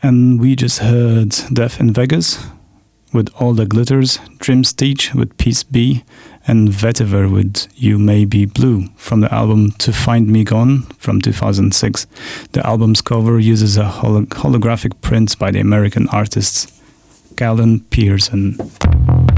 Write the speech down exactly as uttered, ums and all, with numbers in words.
And we just heard Death in Vegas with All the Glitters, Dream Stitch with Peace Be, and Vetiver with You May Be Blue from the album To Find Me Gone from two thousand six. The album's cover uses a holo- holographic print by the American artist Callan Pearson.